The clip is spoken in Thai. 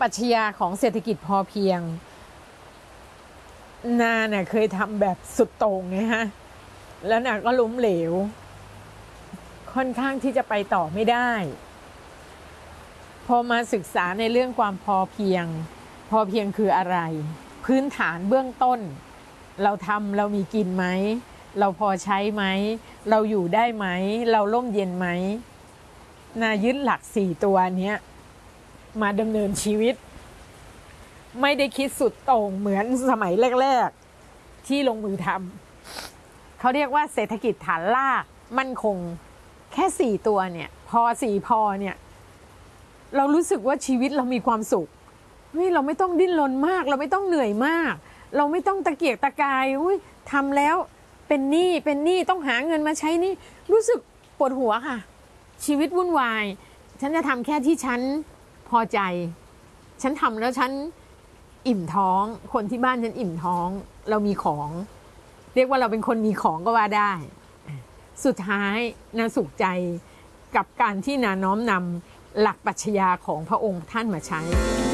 รัชญาของเศรษฐกิจพอเพียงนาเนี่ยเคยทำแบบสุดโต่งไงฮะแล้วนาก็ล้มเหลวค่อนข้างที่จะไปต่อไม่ได้พอมาศึกษาในเรื่องความพอเพียงคืออะไรพื้นฐานเบื้องต้นเราทำเรามีกินไหมเราพอใช้ไหมเราอยู่ได้ไหมเราร่มเย็นไหมนายึดหลัก4ตัวนี้มาดำเนินชีวิตไม่ได้คิดสุดโต่งเหมือนสมัยแรกๆที่ลงมือทำเขาเรียกว่าเศรษฐกิจฐานรากมั่นคงแค่4ตัวเนี่ยพอเนี่ยเรารู้สึกว่าชีวิตเรามีความสุขเราไม่ต้องดิ้นรนมากเราไม่ต้องเหนื่อยมากเราไม่ต้องตะเกียกตะกายทำแล้วเป็นหนี้ต้องหาเงินมาใช้หนี้รู้สึกปวดหัวค่ะชีวิตวุ่นวายฉันจะทำแค่ที่ฉันพอใจฉันทำแล้วฉันอิ่มท้องคนที่บ้านฉันอิ่มท้องเรามีของเรียกว่าเราเป็นคนมีของก็ว่าได้สุดท้ายนาสุขใจกับการที่นาน้อมนำหลักปรัชญาของพระองค์ท่านมาใช้